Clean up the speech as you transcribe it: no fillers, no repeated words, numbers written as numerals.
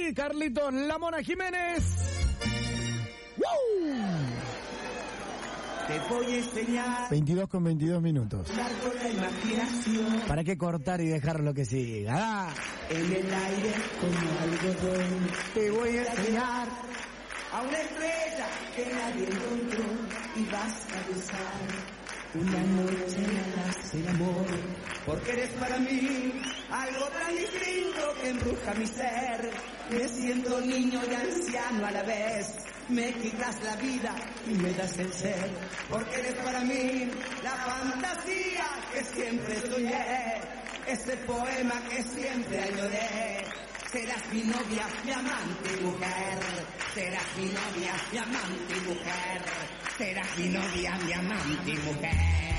y Carlitos La Mona Jiménez. ¡Woo! Te voy a enseñar. 22 con 22 minutos. Largo la imaginación. ¿Para qué cortar y dejar lo que siga? En el aire como algodón. Te voy a enseñar A una estrella que nadie encontró. Y vas a besar. Una noche me hace el amor. Porque eres para mí algo tan distinto que embruja mi ser. Me siento niño y anciano a la vez. Me quitas la vida y me das el ser. Porque eres para mí la fantasía que siempre soñé. Ese poema que siempre añoré. Serás mi novia, mi amante y mujer. Serás mi novia, mi amante y mujer. Serás mi novia, mi amante y mujer.